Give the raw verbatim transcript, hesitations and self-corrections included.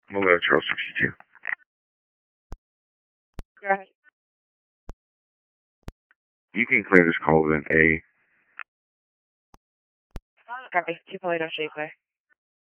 Malaya Charles sixty-two. Go ahead. You can clear this call with an A. Copy. Two Polito Street, clear.